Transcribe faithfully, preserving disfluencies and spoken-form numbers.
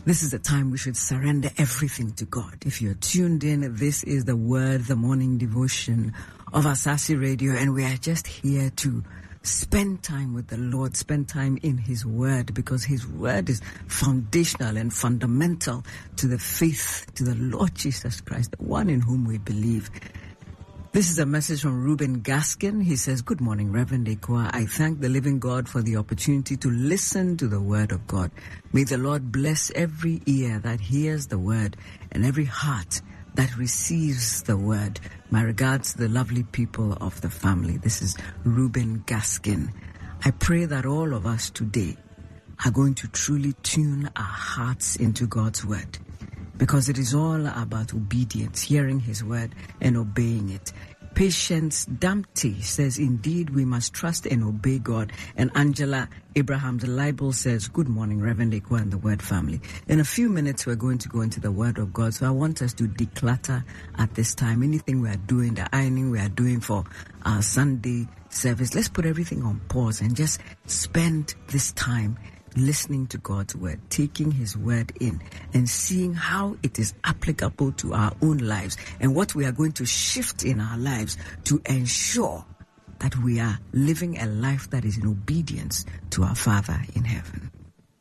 This is the time we should surrender everything to God. If you're tuned in, this is the Word, the morning devotion of Asasi Radio, and we are just here to spend time with the Lord, spend time in His Word, because His Word is foundational and fundamental to the faith, to the Lord Jesus Christ, the one in whom we believe. This is a message from Reuben Gaskin. He says, "Good morning, Reverend Ekwa. I thank the living God for the opportunity to listen to the word of God. May the Lord bless every ear that hears the word and every heart that receives the word. My regards to the lovely people of the family." This is Reuben Gaskin. I pray that all of us today are going to truly tune our hearts into God's word, because it is all about obedience, hearing His word and obeying it. Patience Dampty says, "Indeed, we must trust and obey God." And Angela Abraham, the Bible says, "Good morning, Reverend Ekwa and the Word family." In a few minutes, we're going to go into the Word of God. So I want us to declutter at this time. Anything we are doing, the ironing we are doing for our Sunday service, let's put everything on pause and just spend this time listening to God's word, taking His word in and seeing how it is applicable to our own lives and what we are going to shift in our lives to ensure that we are living a life that is in obedience to our Father in heaven.